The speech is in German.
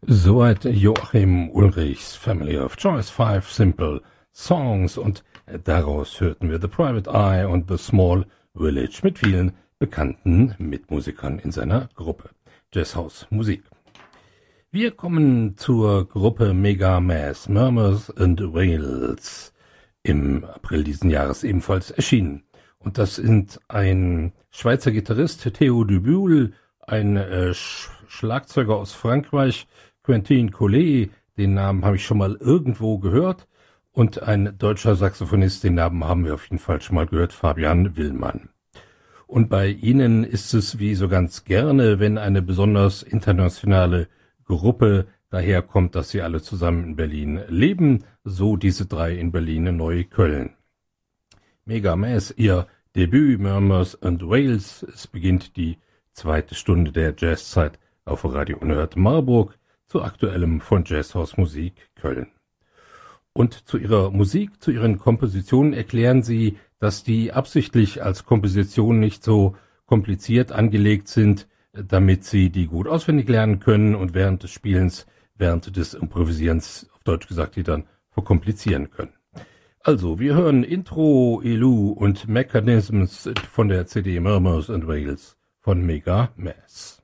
Soweit Joachim Ulrichs Family of Choice, Five Simple Songs, und daraus hörten wir The Private Eye und The Small Village mit vielen bekannten Mitmusikern in seiner Gruppe Jazzhouse Musik. Wir kommen zur Gruppe Mega Mass, Murmurs and Wails, im April diesen Jahres ebenfalls erschienen. Und das sind ein Schweizer Gitarrist, Theo Dubuel, ein Schlagzeuger aus Frankreich, Quentin Collet, den Namen habe ich schon mal irgendwo gehört, und ein deutscher Saxophonist, den Namen haben wir auf jeden Fall schon mal gehört, Fabian Willmann. Und bei ihnen ist es wie so ganz gerne, wenn eine besonders internationale Gruppe daherkommt, dass sie alle zusammen in Berlin leben, so diese drei in Berlin in Neukölln. Mega Mass, ihr Debüt, Murmurs and Wails. Es beginnt die zweite Stunde der Jazzzeit auf Radio Unerhört Marburg, zu aktuellem von Jazzhouse Musik Köln. Und zu ihrer Musik, zu ihren Kompositionen erklären sie, dass die absichtlich als Kompositionen nicht so kompliziert angelegt sind, damit sie die gut auswendig lernen können und während des Spielens, während des Improvisierens, auf Deutsch gesagt, die dann verkomplizieren können. Also, wir hören Intro, Elu und Mechanisms von der CD Murmurs and Wails von Mega Mass.